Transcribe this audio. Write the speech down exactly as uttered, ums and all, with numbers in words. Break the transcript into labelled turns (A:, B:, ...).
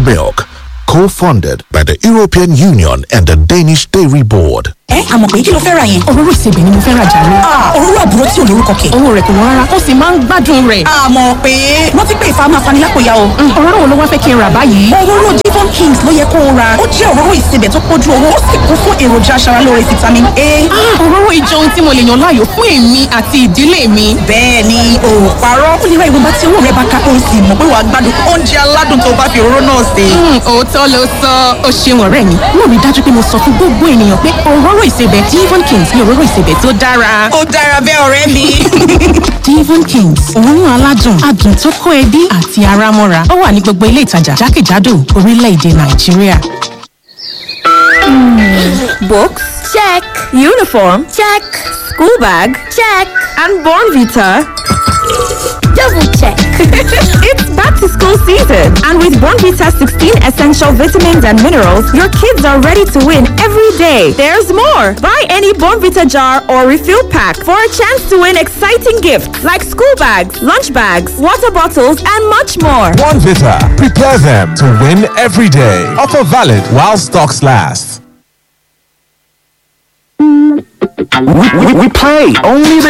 A: milk. Co-funded by the European Union and the Danish Dairy Board.
B: ẹ àmọ̀ pé kí ló fẹ́ ra yẹn.
C: òróró ìsebẹ̀ ni mo fẹ́ ra jàre.
B: òróró àbúrò tí ò lórúkọ kẹ̀.
C: owó rẹ̀ kò wọ́n rárá ó sì máa ń gbádùn rẹ̀.
B: àmọ̀ pé wọ́n ti pè é fáwọn afanilápòyà o.
C: òróró wo ló wá fẹ́ kí n rà báyìí.
B: òróró Devon Kings ló yẹ kó o ra. ó jẹ́ òróró ìsebẹ̀ tó pójú owó ó sì kún fún èròjà aṣaralóore vitamin A.
C: òróró ìjọ ohun tí mo lè yàn láàyò fún èmi àti ìdílé mi.
B: bẹ́ẹ̀ ni o ò parọ́. ó lè ra ìwọ̀nba tí owó rẹ̀ bá ká o sì mọ̀ pé wàá gbádùn oúnjẹ aládùn tó bá fi òróró náà sè.
C: òótọ́ ló sọ ó ṣeun ọ̀rẹ́ mi. mo rí dájú pé mo sọ fún gbogbo ènìyàn pé òróró ìsebẹ̀ Devon Kings ní òróró ìsebẹ̀ tó dára.
B: ó dára bẹ́ẹ̀ ọ̀rẹ́ mi.
C: Devon Kings òórùn aládùn adùn tó kó ẹbí àti ara mọ́ra ó wà ní gbogbo ilé ìtajà jákèjádò orílẹ̀-èdè Nàìjíríà.
D: Books? Check. Uniform? Check. School bag? Check. And Born Vita? Double check. It's back to school season, and with Born Vita sixteen essential vitamins and minerals, your kids are ready to win every day. There's more. Buy any Born Vita jar or refill pack for a chance to win exciting gifts like school bags, lunch bags, water bottles, and much more.
E: Born Vita. Prepare them to win every day. Offer valid while stocks last.
F: We, we, we play only the